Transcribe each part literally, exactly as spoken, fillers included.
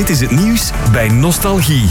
Dit is het nieuws bij Nostalgie.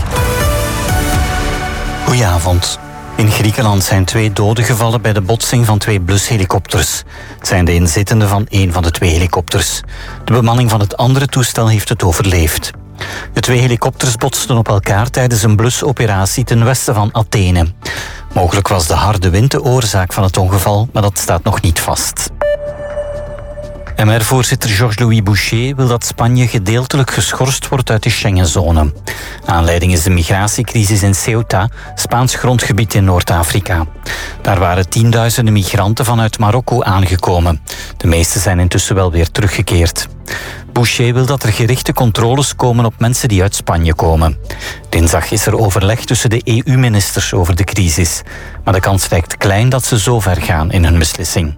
Goedenavond. In Griekenland zijn twee doden gevallen bij de botsing van twee blushelikopters. Het zijn de inzittenden van één van de twee helikopters. De bemanning van het andere toestel heeft het overleefd. De twee helikopters botsten op elkaar tijdens een blusoperatie ten westen van Athene. Mogelijk was de harde wind de oorzaak van het ongeval, maar dat staat nog niet vast. M R-voorzitter Georges-Louis Boucher wil dat Spanje gedeeltelijk geschorst wordt uit de Schengenzone. Aanleiding is de migratiecrisis in Ceuta, Spaans grondgebied in Noord-Afrika. Daar waren tienduizenden migranten vanuit Marokko aangekomen. De meeste zijn intussen wel weer teruggekeerd. Boucher wil dat er gerichte controles komen op mensen die uit Spanje komen. Dinsdag is er overleg tussen de E U-ministers over de crisis. Maar de kans lijkt klein dat ze zo ver gaan in hun beslissing.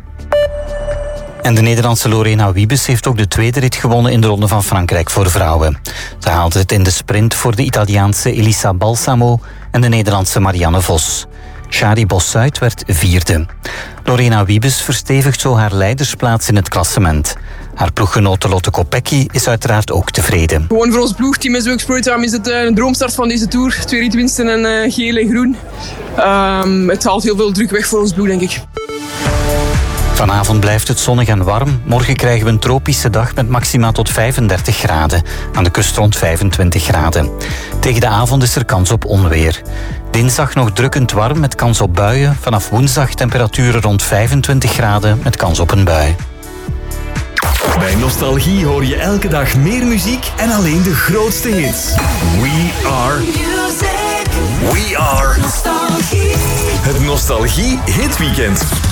En de Nederlandse Lorena Wiebes heeft ook de tweede rit gewonnen in de Ronde van Frankrijk voor vrouwen. Ze haalde het in de sprint voor de Italiaanse Elisa Balsamo en de Nederlandse Marianne Vos. Shari Bossuit werd vierde. Lorena Wiebes verstevigt zo haar leidersplaats in het klassement. Haar ploeggenote Lotte Kopecky is uiteraard ook tevreden. Gewoon voor ons ploegteam is ook Sproitam is het een droomstart van deze Tour. Twee ritwinsten en uh, geel en groen. Um, het haalt heel veel druk weg voor ons ploeg, denk ik. Vanavond blijft het zonnig en warm. Morgen krijgen we een tropische dag met maxima tot vijfendertig graden. Aan de kust rond vijfentwintig graden. Tegen de avond is er kans op onweer. Dinsdag nog drukkend warm met kans op buien. Vanaf woensdag temperaturen rond vijfentwintig graden met kans op een bui. Bij Nostalgie hoor je elke dag meer muziek en alleen de grootste hits. We are... Music. We are... Nostalgie. Het Nostalgie Hitweekend.